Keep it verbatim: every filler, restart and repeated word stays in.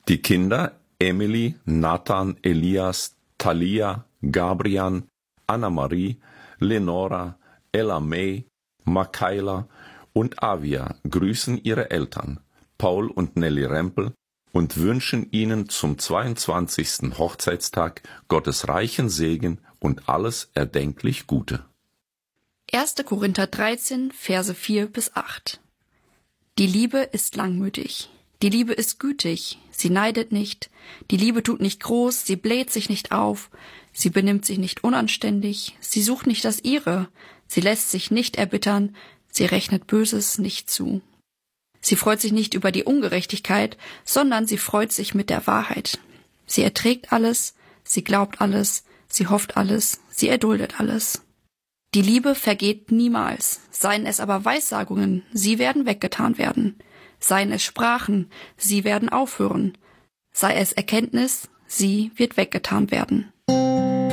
Die Kinder Emily, Nathan, Elias, Thalia, Gabriel, Anna-Marie, Lenora, Ella May, Makaila und Avia grüßen ihre Eltern, Paul und Nelly Rempel, und wünschen ihnen zum zweiundzwanzigsten Hochzeitstag Gottes reichen Segen und alles erdenklich Gute. erster Korinther dreizehn, Verse vier bis acht. Die Liebe ist langmütig, die Liebe ist gütig, sie neidet nicht, die Liebe tut nicht groß, sie bläht sich nicht auf, sie benimmt sich nicht unanständig, sie sucht nicht das Ihre, sie lässt sich nicht erbittern, sie rechnet Böses nicht zu. Sie freut sich nicht über die Ungerechtigkeit, sondern sie freut sich mit der Wahrheit. Sie erträgt alles, sie glaubt alles, sie hofft alles, sie erduldet alles. Die Liebe vergeht niemals, seien es aber Weissagungen, sie werden weggetan werden. Seien es Sprachen, sie werden aufhören. Sei es Erkenntnis, sie wird weggetan werden.